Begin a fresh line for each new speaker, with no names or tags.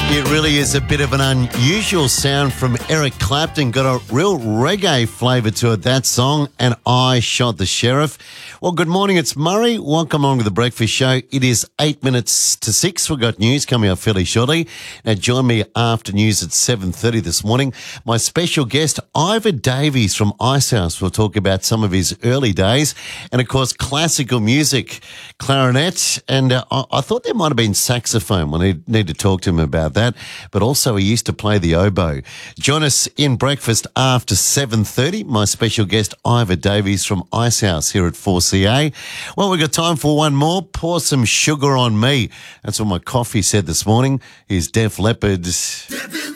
It really is a bit of an unusual sound from Eric Clapton. Got a real reggae flavour to it, that song, and I Shot the Sheriff. Well, good morning, it's Murray. Welcome along to The Breakfast Show. It is 8 minutes to 6. We've got news coming up fairly shortly. Now, join me after news at 7:30 this morning. My special guest, Ivor Davies from Icehouse. We'll talk about some of his early days and, of course, classical music, clarinet, and I thought there might have been saxophone. We'll need to talk to him about that. But also he used to play the oboe. Join us in breakfast after 7:30. My special guest, Ivor Davies from Icehouse here at 4CA. Well, we've got time for one more. Pour some sugar on me. That's what my coffee said this morning. Is Def Leppard.